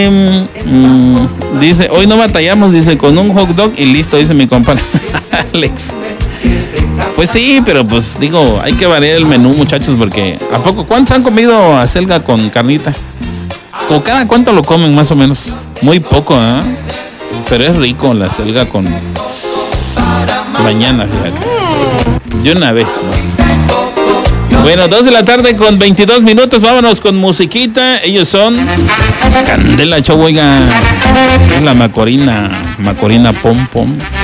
Dice, hoy no batallamos, dice, con un hot dog y listo, dice mi compadre Alex. Pues sí, pero pues digo, hay que variar el menú, muchachos, porque ¿a poco cuántos han comido acelga con carnita? ¿O cada cuánto lo comen más o menos? Muy poco, ¿eh? Pero es rico la acelga con mañana, fíjate. De una vez, ¿no? Bueno, 2 de la tarde con 22 minutos, vámonos con musiquita. Ellos son Candela Show, oiga, es la Macorina Pom Pom.